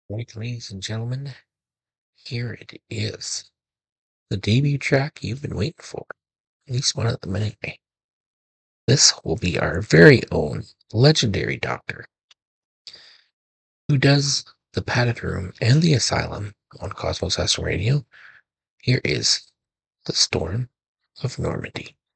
Right, ladies and gentlemen, here it is. The debut track you've been waiting for, at least one of them anyway. This will be our very own legendary doctor who does the padded room and the asylum on Cosmos Astral Radio. Here is the Storm of Normandy.